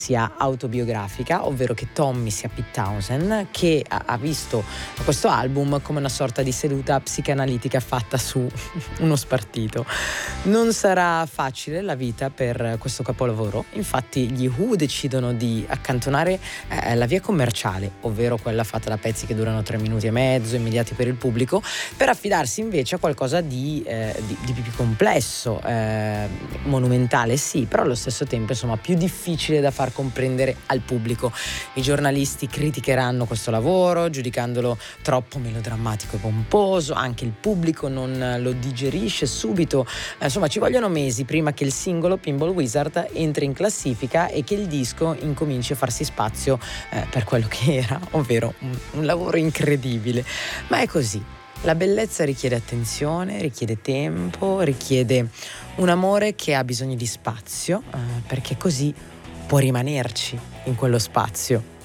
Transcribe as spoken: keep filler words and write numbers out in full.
sia autobiografica, ovvero che Tommy sia Pete Townshend, che ha, ha visto questo album come una sorta di seduta psicanalitica fatta su uno spartito. Non sarà facile la vita per questo capolavoro, infatti gli Who decidono di accantonare eh, la via commerciale, ovvero quella fatta da pezzi che durano tre minuti e mezzo, immediati per il pubblico, per affidarsi invece a qualcosa di, eh, di, di più complesso, eh, monumentale sì, però allo stesso tempo insomma più difficile da far comprendere al pubblico. I giornalisti criticheranno questo lavoro giudicandolo troppo melodrammatico e pomposo, anche il pubblico non lo digerisce subito, eh, insomma ci vogliono mesi prima che il singolo Pinball Wizard entri in classifica e che il disco incominci a farsi spazio eh, per quello che era, ovvero un, un lavoro incredibile. Ma è così. La bellezza richiede attenzione, richiede tempo, richiede un amore che ha bisogno di spazio, eh, perché così può rimanerci in quello spazio.